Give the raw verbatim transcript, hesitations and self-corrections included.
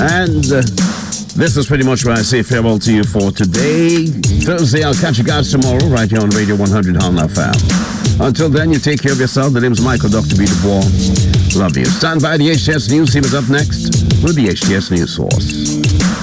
And uh, this is pretty much where I say farewell to you for today. Thursday, I'll catch you guys tomorrow right here on Radio one hundred Honda F M. Until then, you take care of yourself. The name is Michael, Doctor B. Dubois. Love you. Stand by the H T S News. See what's up next with the H T S News Source.